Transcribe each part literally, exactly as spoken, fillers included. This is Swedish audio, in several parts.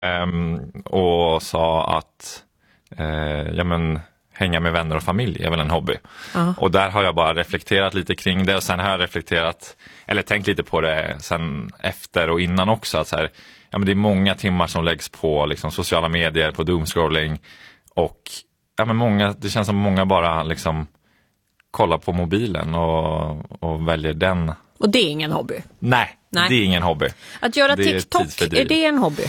Um, och sa att uh, ja, men, hänga med vänner och familj är väl en hobby. Uh-huh. Och där har jag bara reflekterat lite kring det, och sen har jag reflekterat, eller tänkt lite på det sen efter och innan också, att så här, ja, men det är många timmar som läggs på liksom, sociala medier, på doomscrolling, och ja, men många, det känns som många bara liksom kollar på mobilen och, och väljer den. Och det är ingen hobby? Nej, Nej. det är ingen hobby. Att göra det TikTok, är, är det en hobby?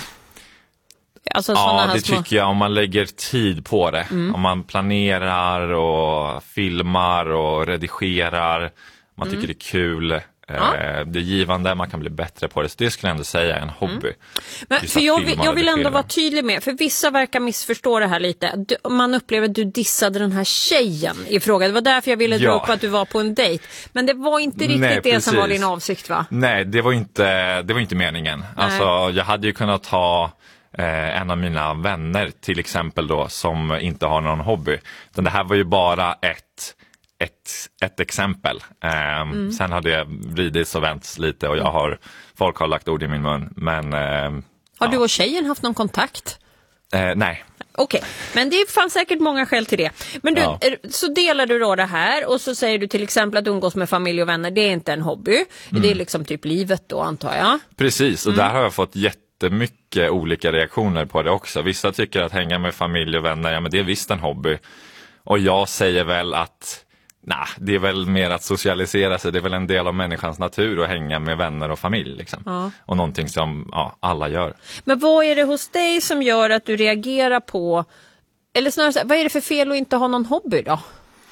Alltså, ja, det små... tycker jag, om man lägger tid på det. Mm. Om man planerar och filmar och redigerar, man tycker mm. det är kul. Ja. Det är givande, man kan bli bättre på det. Så det skulle jag ändå säga är en hobby. Mm. Men för jag vill, jag vill ändå vara tydlig med, för vissa verkar missförstå det här lite. Du, man upplever att du dissade den här tjejen i fråga. Det var därför jag ville dra ja. upp att du var på en dejt. Men det var inte riktigt Nej, det precis. som var din avsikt, va? Nej, det var inte, det var inte meningen. Nej. Alltså, jag hade ju kunnat ta eh, en av mina vänner till exempel då, som inte har någon hobby. Men det här var ju bara ett Ett, ett exempel. Um, mm. Sen har det vridits och vänts lite, och jag har, folk har lagt ord i min mun. Men, um, har ja. du och tjejen haft någon kontakt? Uh, nej. Okej, okay. Men det fanns säkert många skäl till det. Men du, ja. så delar du då det här, och så säger du till exempel att umgås med familj och vänner, det är inte en hobby. Mm. Det är liksom typ livet då, antar jag. Precis, och mm. där har jag fått jättemycket olika reaktioner på det också. Vissa tycker att hänga med familj och vänner, ja men det är visst en hobby. Och jag säger väl att nej, det är väl mer att socialisera sig. Det är väl en del av människans natur att hänga med vänner och familj. Liksom. Ja. Och någonting som ja, alla gör. Men vad är det hos dig som gör att du reagerar på... Eller snarare, vad är det för fel att inte ha någon hobby då?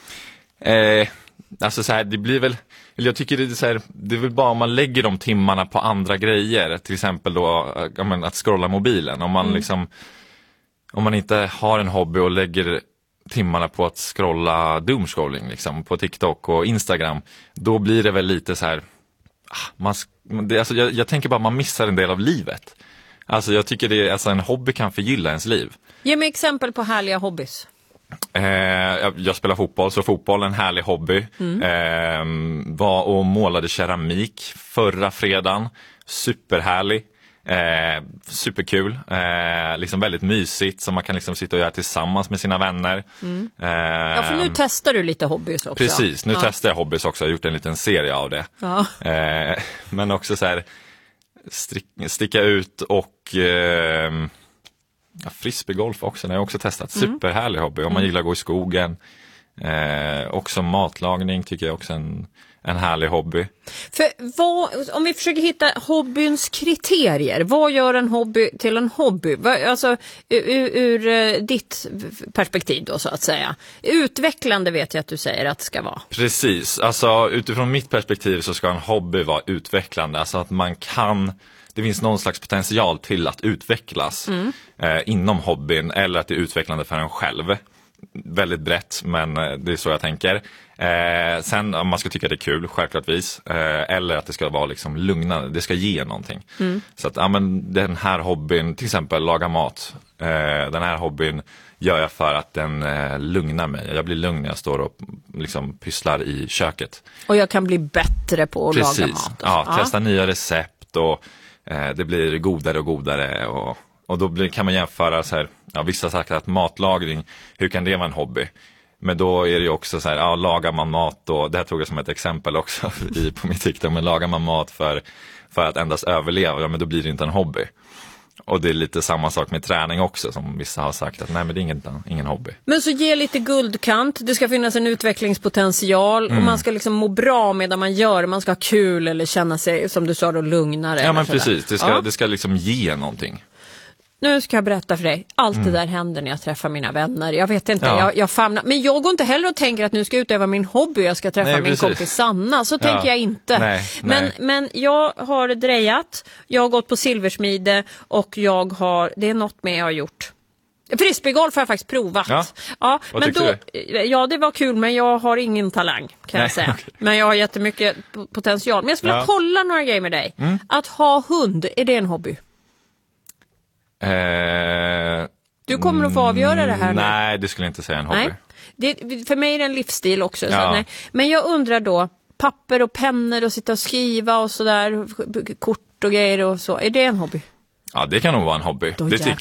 Eh, alltså så här, det blir väl... Jag tycker det är så här, det är väl bara om man lägger de timmarna på andra grejer. Till exempel då ja, men, att scrolla mobilen. Om man mm. liksom... Om man inte har en hobby och lägger timmarna på att scrolla doomscrolling liksom, på TikTok och Instagram, då blir det väl lite så här, man, det, alltså jag, jag tänker bara man missar en del av livet. Alltså jag tycker det, alltså en hobby kan förgylla ens liv. Ge mig exempel på härliga hobbys. Eh, jag, jag spelar fotboll, så fotboll är en härlig hobby. Mm. Eh, var och målade keramik förra fredagen, superhärlig. Eh, superkul, eh, liksom väldigt mysigt, som man kan liksom sitta och göra tillsammans med sina vänner. Mm. Eh, ja, för nu testar du lite hobbys också. Precis, nu ja. testar jag hobbys också. Jag har gjort en liten serie av det. Ja. Eh, men också så här strick, sticka ut och eh, ja, frisbeegolf också, det har jag också testat. Superhärlig hobby, om man gillar att gå i skogen. Eh, också matlagning tycker jag också en En härlig hobby. För vad, om vi försöker hitta hobbyns kriterier, vad gör en hobby till en hobby? Alltså ur, ur ditt perspektiv då, så att säga. Utvecklande vet jag att du säger att det ska vara. Precis, alltså utifrån mitt perspektiv så ska en hobby vara utvecklande. Alltså att man kan, det finns någon slags potential till att utvecklas mm. eh, inom hobbyn, eller att det är utvecklande för en själv. Väldigt brett, men det är så jag tänker. Eh, sen om man ska tycka det är kul, självklartvis. Eh, eller att det ska vara liksom lugnande, det ska ge någonting. Mm. Så att ja, men den här hobbyn, till exempel laga mat. Eh, den här hobbyn gör jag för att den eh, lugnar mig. Jag blir lugn när jag står och liksom pysslar i köket. Och jag kan bli bättre på att Precis. laga mat. Ja, ja, testa nya recept och eh, det blir godare och godare och... Och då blir, kan man jämföra så här, ja, vissa har sagt att matlagring, hur kan det vara en hobby? Men då är det ju också så här, ja, lagar man mat då, det här tog jag som ett exempel också i, på mitt TikTok, men lagar man mat för, för att endast överleva, ja, men då blir det inte en hobby. Och det är lite samma sak med träning också, som vissa har sagt att nej, men det är ingen, ingen hobby. Men så ge lite guldkant, det ska finnas en utvecklingspotential mm. och man ska liksom må bra medan man gör, man ska ha kul eller känna sig, som du sa då, lugnare. Ja, men precis, det ska, ja. det ska liksom ge någonting. Nu ska jag berätta för dig. Allt mm. det där händer när jag träffar mina vänner. Jag vet inte, ja. jag, jag famnar. Men jag går inte heller och tänker att nu ska jag utöva min hobby. Jag ska träffa nej, min kompis Sanna. Så ja. tänker jag inte. Nej, men, nej. men jag har drejat. Jag har gått på silversmide. Och jag har, det är något med jag har gjort. Frisbeegolf har jag faktiskt provat. Ja, ja men då, ja, det var kul, men jag har ingen talang kan nej, jag säga. Okay. Men jag har jättemycket potential. Men jag skulle ja. kolla några grejer med dig. Mm. Att ha hund, är det en hobby? Eh, du kommer att få avgöra det här. Nej, nu. det skulle jag inte säga en hobby. Nej. Det, för mig är det en livsstil också. Ja. Så nej. Men jag undrar då, papper och pennor och sitta och skriva och sådär, kort och grejer och så. Är det en hobby? Ja, det kan nog vara en hobby. Då det tycker